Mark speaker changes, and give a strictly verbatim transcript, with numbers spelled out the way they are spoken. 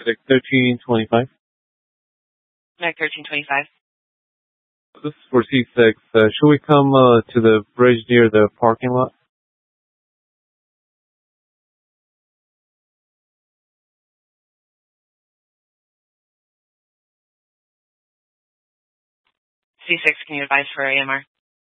Speaker 1: Medic thirteen twenty-five.
Speaker 2: Medic thirteen twenty-five.
Speaker 1: This is for C six. Uh, should we come uh, to the bridge near the parking lot?
Speaker 2: C six, can you advise for A M R?